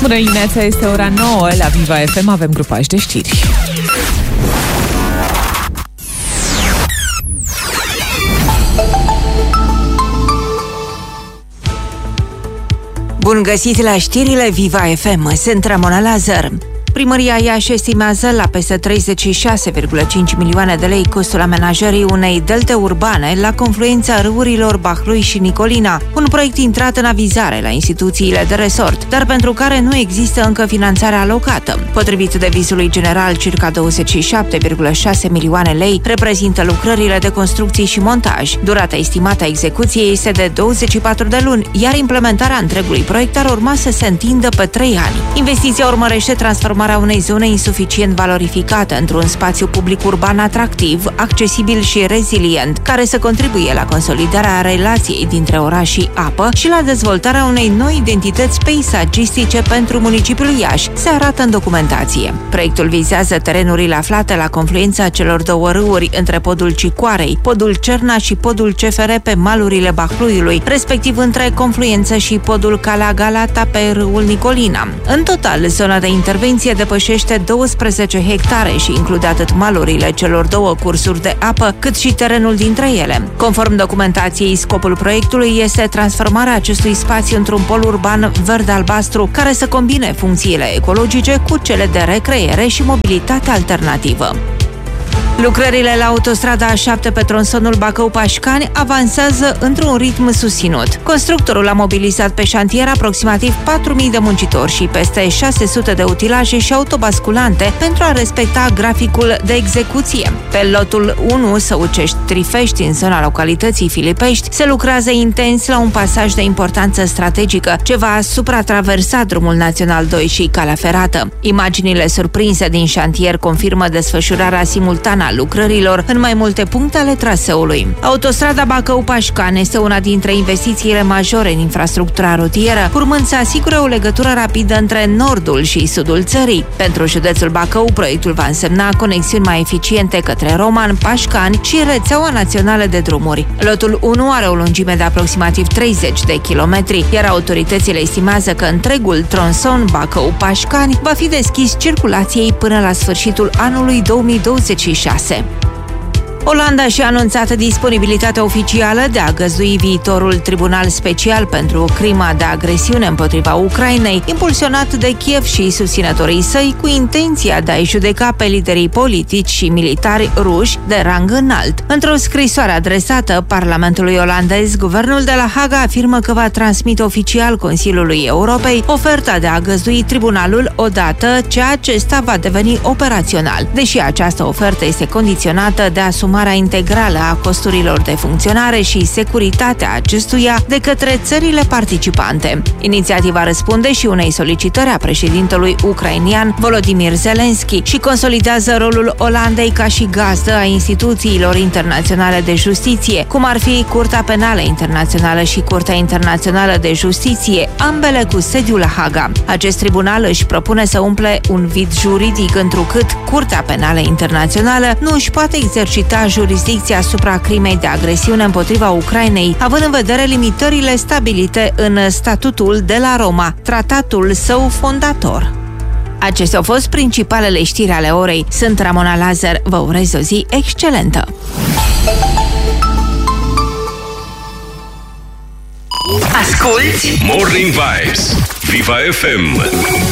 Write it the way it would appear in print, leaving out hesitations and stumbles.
Bună dimineața, este ora 9, la Viva FM avem grupaj de știri. Bun găsit la știrile Viva FM, sunt Ramona Lazar. Primăria Iași estimează la peste 36,5 milioane de lei costul amenajării unei delte urbane la confluența râurilor Bahlui și Nicolina, un proiect intrat în avizare la instituțiile de resort, dar pentru care nu există încă finanțarea alocată. Potrivit devizului general, circa 27,6 milioane lei reprezintă lucrările de construcții și montaj. Durata estimată a execuției este de 24 de luni, iar implementarea întregului proiect ar urma să se întindă pe 3 ani. Investiția urmărește transformarea unei zone insuficient valorificate într-un spațiu public urban atractiv, accesibil și rezilient, care să contribuie la consolidarea relației dintre oraș și apă și la dezvoltarea unei noi identități peisagistice pentru municipiul Iași, se arată în documentație. Proiectul vizează terenurile aflate la confluența celor două râuri între podul Cicoarei, podul Cerna și podul CFR pe malurile Bahluiului, respectiv între confluență și podul Calea Galata pe râul Nicolina. În total, zona de intervenție depășește 12 hectare și include atât malurile celor două cursuri de apă, cât și terenul dintre ele. Conform documentației, scopul proiectului este transformarea acestui spațiu într-un pol urban verde-albastru, care să combine funcțiile ecologice cu cele de recreere și mobilitate alternativă. Lucrările la autostrada A7 pe tronsonul Bacău-Pașcani avansează într-un ritm susținut. Constructorul a mobilizat pe șantier aproximativ 4.000 de muncitori și peste 600 de utilaje și autobasculante pentru a respecta graficul de execuție. Pe lotul 1 Săucești-Trifești, în zona localității Filipești, se lucrează intens la un pasaj de importanță strategică ce va supratraversa drumul național 2 și calea ferată. Imaginile surprinse din șantier confirmă desfășurarea simultană a lucrărilor în mai multe puncte ale traseului. Autostrada Bacău-Pașcani este una dintre investițiile majore în infrastructura rutieră, urmând să asigure o legătură rapidă între nordul și sudul țării. Pentru județul Bacău, proiectul va însemna conexiuni mai eficiente către Roman, Pașcani și rețeaua națională de drumuri. Lotul 1 are o lungime de aproximativ 30 de kilometri, iar autoritățile estimează că întregul tronson Bacău-Pașcani va fi deschis circulației până la sfârșitul anului 2026. Olanda și-a anunțat disponibilitatea oficială de a găzdui viitorul tribunal special pentru crima de agresiune împotriva Ucrainei, impulsionat de Kiev și susținătorii săi, cu intenția de a-i judeca pe liderii politici și militari ruși de rang înalt. Într-o scrisoare adresată Parlamentului olandez, guvernul de la Haga afirmă că va transmite oficial Consiliului Europei oferta de a găzdui tribunalul odată ce acesta va deveni operațional, deși această ofertă este condiționată de asumarea integrală a costurilor de funcționare și securitatea acestuia de către țările participante. Inițiativa răspunde și unei solicitări a președintelui ucrainian Volodymyr Zelensky și consolidează rolul Olandei ca și gazdă a instituțiilor internaționale de justiție, cum ar fi Curtea Penală Internațională și Curtea Internațională de Justiție, ambele cu sediul la Haga. Acest tribunal își propune să umple un vid juridic, întrucât Curtea Penală Internațională nu își poate exercita jurisdicția asupra crimei de agresiune împotriva Ucrainei, având în vedere limitările stabilite în Statutul de la Roma, tratatul său fondator. Acestea au fost principalele știri ale orei. Sunt Ramona Lazar, vă urez o zi excelentă! Asculți Morning Vibes, Viva FM.